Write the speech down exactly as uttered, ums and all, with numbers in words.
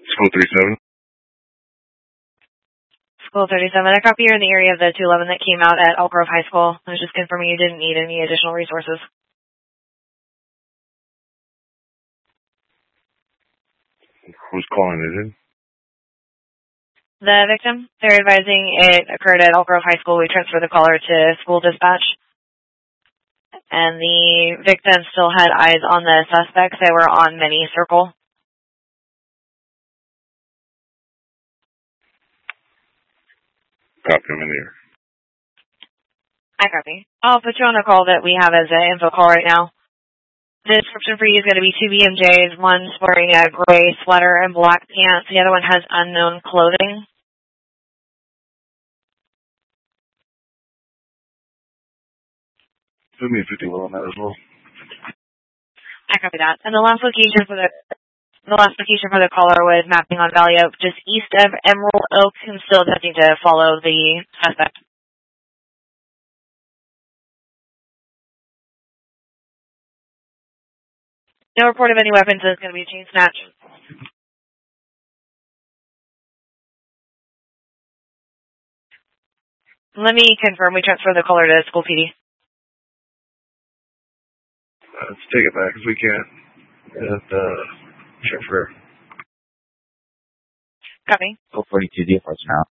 School thirty-seven. School thirty-seven. I copy you're in the area of the two eleven that came out at Elk Grove High School. I was just confirming you didn't need any additional resources. Who's calling it in? The victim, they're advising it occurred at Elk Grove High School. We transferred the caller to school dispatch. And the victim still had eyes on the suspects. They were on Mini Circle. Copy them in here. I copy. I'll put you on a call that we have as an info call right now. The description for you is going to be two B M Js. One's wearing a gray sweater and black pants. The other one has unknown clothing. Send me a fifty-one on that as well. I copy that. And the last location for the the last location for the caller was mapping on Valley Oak, just east of Emerald Oak, and still attempting to follow the suspect. No report of any weapons. It's going to be a chain snatch. Let me confirm. We transfer the caller to school P D. Uh, let's take it back if we can. And, uh, transfer. Copy. Go forty-two, D F R now.